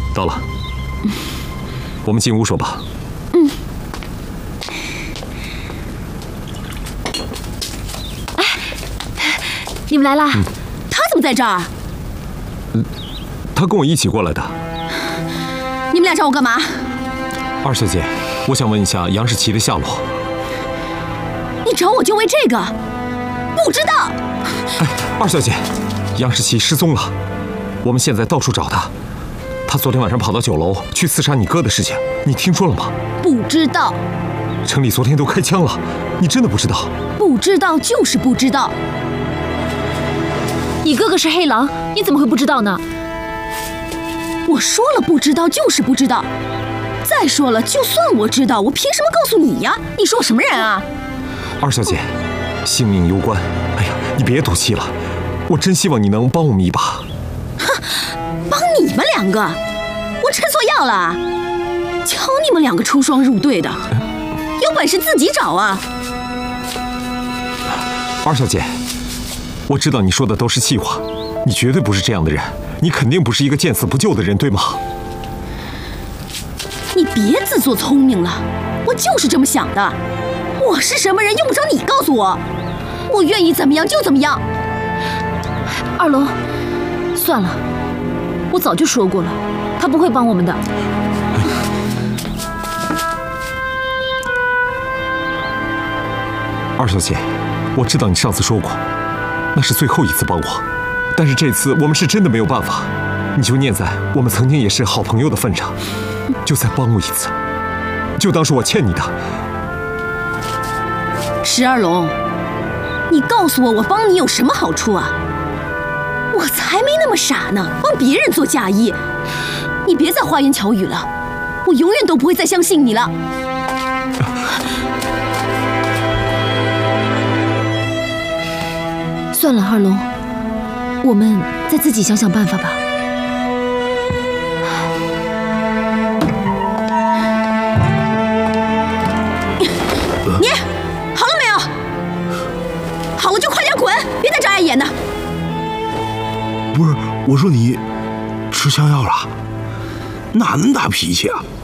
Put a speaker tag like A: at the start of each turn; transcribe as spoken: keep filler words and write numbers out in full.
A: 到了，我们进屋说吧。
B: 嗯。哎，你们来啦？
A: 嗯、
B: 他怎么在这儿？
A: 嗯，他跟我一起过来的。
B: 你们俩找我干嘛？
A: 二小姐，我想问一下杨世奇的下落。
B: 你找我就为这个？不知道。
A: 哎，二小姐，杨世奇失踪了，我们现在到处找他。他昨天晚上跑到酒楼去刺杀你哥的事情，你听说了吗？
B: 不知道。
A: 城里昨天都开枪了，你真的不知道？
B: 不知道就是不知道。
C: 你哥哥是黑狼，你怎么会不知道呢？
B: 我说了不知道就是不知道。再说了，就算我知道，我凭什么告诉你呀？你说我什么人啊？
A: 二小姐，性命攸关，哎呀，你别赌气了，我真希望你能帮我们一把。
B: 哼，帮你们两个？我吃错药了？瞧你们两个出双入对的，有本事自己找啊！
A: 二小姐，我知道你说的都是气话，你绝对不是这样的人，你肯定不是一个见死不救的人，对吗？
B: 你别自作聪明了，我就是这么想的。我是什么人，用不着你告诉我。我愿意怎么样就怎么样。
C: 二龙，算了，我早就说过了，他不会帮我们的。
A: 二小姐，我知道你上次说过，那是最后一次帮我，但是这次我们是真的没有办法，你就念在我们曾经也是好朋友的份上，就再帮我一次，就当是我欠你的。
B: 石二龙，你告诉我，我帮你有什么好处啊？我才没那么傻呢，帮别人做嫁衣。你别再花言巧语了，我永远都不会再相信你了。
C: 算了，二龙，我们再自己想想办法吧。
B: 你好了没有？好了就快点滚，别再眨眼眼的。
D: 不是，我说你吃枪药了，哪那么大脾气啊？